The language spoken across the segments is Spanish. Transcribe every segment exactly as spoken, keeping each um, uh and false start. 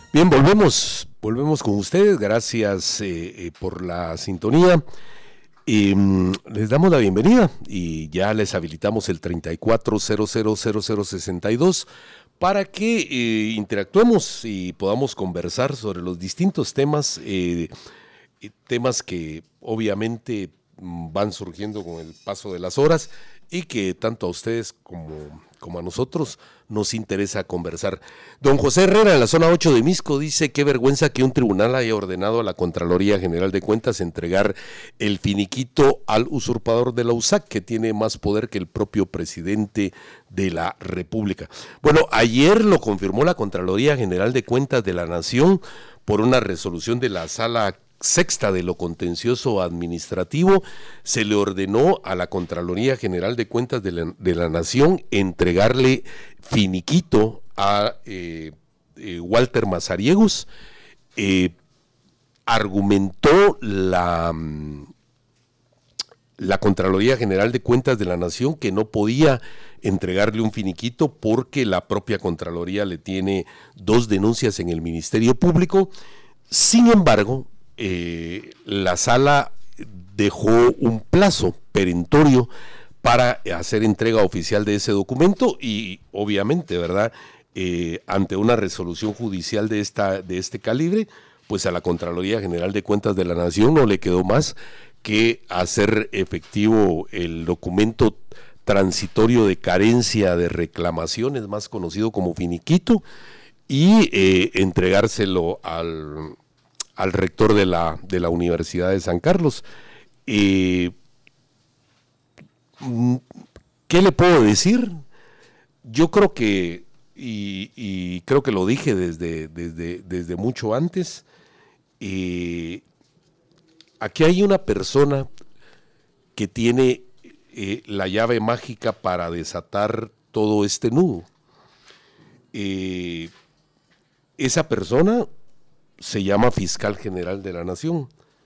Bien, volvemos, volvemos con ustedes, gracias eh, eh, por la sintonía. Eh, les damos la bienvenida y ya les habilitamos el treinta y cuatro cero cero cero cero sesenta y dos para que eh, interactuemos y podamos conversar sobre los distintos temas, eh, temas que obviamente van surgiendo con el paso de las horas y que tanto a ustedes como, como a nosotros nos interesa conversar. Don José Herrera, en la zona ocho de Misco, dice: qué vergüenza que un tribunal haya ordenado a la Contraloría General de Cuentas entregar el finiquito al usurpador de la U S A C, que tiene más poder que el propio presidente de la República. Bueno, ayer lo confirmó la Contraloría General de Cuentas de la Nación por una resolución de la Sala Sexta de lo Contencioso Administrativo. Se le ordenó a la Contraloría General de Cuentas de la, de la Nación entregarle finiquito a eh, eh, Walter Mazariegos. Eh, argumentó la, la Contraloría General de Cuentas de la Nación que no podía entregarle un finiquito porque la propia Contraloría le tiene dos denuncias en el Ministerio Público. Sin embargo, Eh, la sala dejó un plazo perentorio para hacer entrega oficial de ese documento y obviamente, ¿verdad? Eh, ante una resolución judicial de, esta, de este calibre, pues a la Contraloría General de Cuentas de la Nación no le quedó más que hacer efectivo el documento transitorio de carencia de reclamaciones, más conocido como finiquito, y eh, entregárselo al... al rector de la, de la Universidad de San Carlos. Eh, ¿Qué le puedo decir? Yo creo que, y, y creo que lo dije desde, desde, desde mucho antes, eh, aquí hay una persona que tiene eh, la llave mágica para desatar todo este nudo. Eh, esa persona se llama Fiscal General de la Nación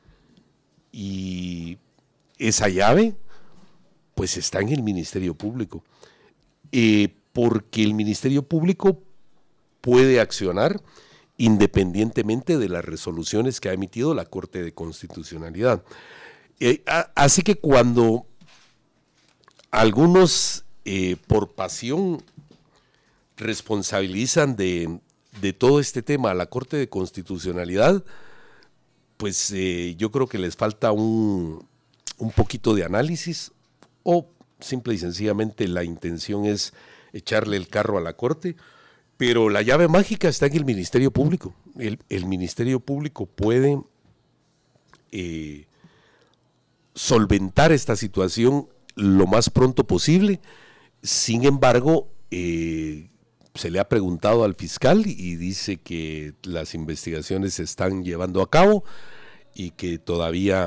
y esa llave pues está en el Ministerio Público, eh, porque el Ministerio Público puede accionar independientemente de las resoluciones que ha emitido la Corte de Constitucionalidad. Eh, a, así que cuando algunos eh, por pasión responsabilizan de de todo este tema a la Corte de Constitucionalidad, pues eh, yo creo que les falta un, un poquito de análisis, o simple y sencillamente la intención es echarle el carro a la Corte, pero la llave mágica está en el Ministerio Público. El, el Ministerio Público puede eh, solventar esta situación lo más pronto posible. Sin embargo, eh, se le ha preguntado al fiscal y dice que las investigaciones se están llevando a cabo y que todavía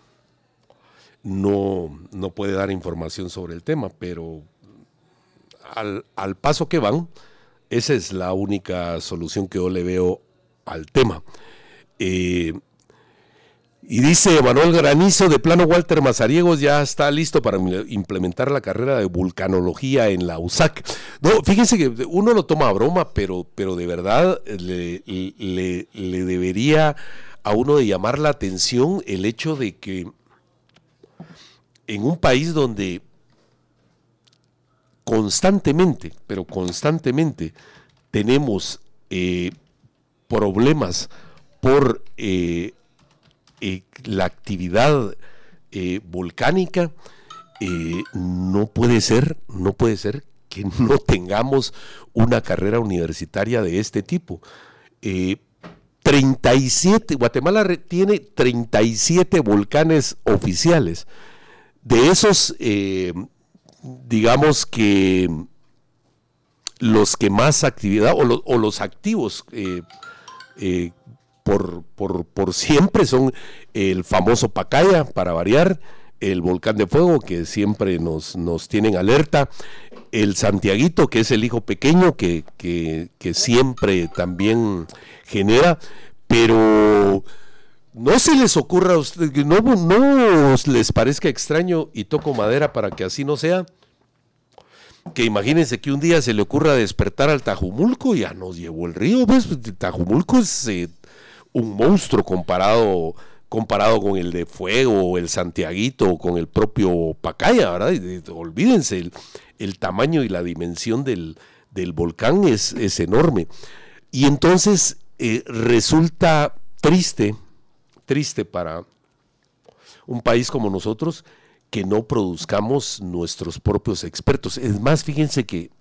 no, no puede dar información sobre el tema, pero al, al paso que van, esa es la única solución que yo le veo al tema. Eh, Y dice Manuel Granizo: de plano Walter Mazariegos ya está listo para implementar la carrera de vulcanología en la U S A C. No, fíjense que uno lo toma a broma, pero, pero de verdad le, le, le debería a uno de llamar la atención el hecho de que en un país donde constantemente, pero constantemente tenemos eh, problemas por eh, Eh, la actividad eh, volcánica, eh, no puede ser, no puede ser que no tengamos una carrera universitaria de este tipo. Eh, treinta y siete, Guatemala tiene treinta y siete volcanes oficiales. De esos, eh, digamos que los que más actividad, o, lo, o los activos, eh, eh, Por, por, por siempre son el famoso Pacaya, para variar, el Volcán de Fuego, que siempre nos, nos tienen alerta, el Santiaguito, que es el hijo pequeño, que, que, que siempre también genera, pero no se les ocurra a ustedes, no, no les parezca extraño, y toco madera para que así no sea, que imagínense que un día se le ocurra despertar al Tajumulco, ya nos llevó el río, pues Tajumulco es eh, un monstruo comparado, comparado con el de Fuego, el Santiaguito, con el propio Pacaya, ¿verdad? Y, y, olvídense, el, el tamaño y la dimensión del, del volcán es, es enorme. Y entonces eh, resulta triste, triste para un país como nosotros, que no produzcamos nuestros propios expertos. Es más, fíjense que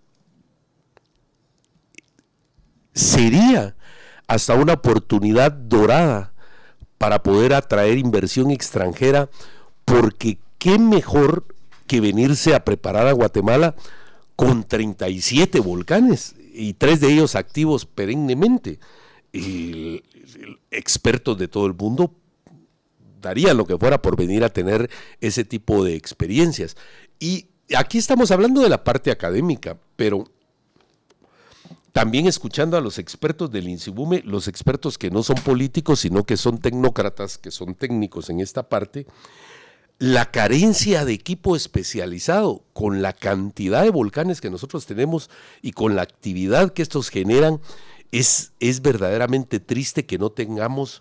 sería hasta una oportunidad dorada para poder atraer inversión extranjera, porque qué mejor que venirse a preparar a Guatemala con treinta y siete volcanes y tres de ellos activos perennemente. Y expertos de todo el mundo darían lo que fuera por venir a tener ese tipo de experiencias. Y aquí estamos hablando de la parte académica, pero también escuchando a los expertos del INSIBUME, los expertos que no son políticos, sino que son tecnócratas, que son técnicos en esta parte, la carencia de equipo especializado con la cantidad de volcanes que nosotros tenemos y con la actividad que estos generan, es, es verdaderamente triste que no tengamos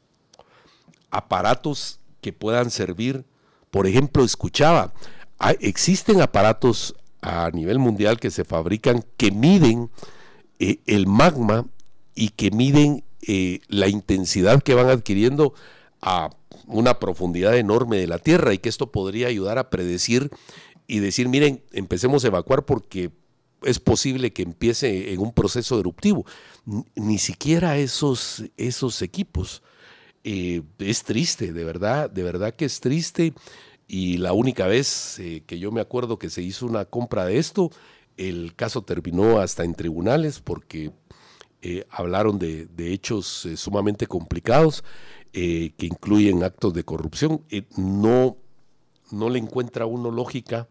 aparatos que puedan servir. Por ejemplo, escuchaba, hay, existen aparatos a nivel mundial que se fabrican que miden eh, el magma y que miden eh, la intensidad que van adquiriendo a una profundidad enorme de la Tierra, y que esto podría ayudar a predecir y decir, miren, empecemos a evacuar porque es posible que empiece en un proceso eruptivo. N- ni siquiera esos, esos equipos. Eh, es triste, de verdad, de verdad que es triste, y la única vez eh, que yo me acuerdo que se hizo una compra de esto, el caso terminó hasta en tribunales porque eh, hablaron de, de hechos eh, sumamente complicados eh, que incluyen actos de corrupción. Eh, no, no le encuentra uno lógica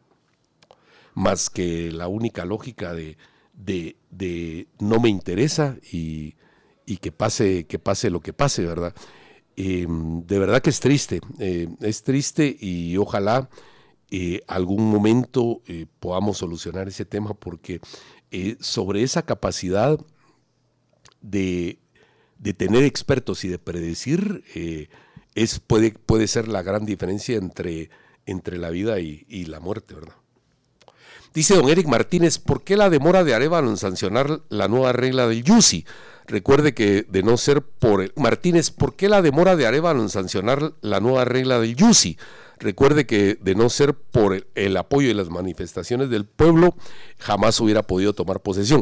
más que la única lógica de, de, de no me interesa y, y que pase, que pase lo que pase, ¿verdad? Eh, de verdad que es triste, eh, es triste, y ojalá eh, algún momento eh, podamos solucionar ese tema, porque eh, sobre esa capacidad de, de tener expertos y de predecir eh, es, puede, puede ser la gran diferencia entre, entre la vida y, y la muerte, ¿verdad? Dice don Eric Martínez, ¿por qué la demora de Arévalo en sancionar la nueva regla del Yusi? Recuerde que de no ser por el, Martínez, ¿por qué la demora de Arévalo en sancionar la nueva regla del Yusi? Recuerde que de no ser por el, el apoyo y las manifestaciones del pueblo, jamás hubiera podido tomar posesión.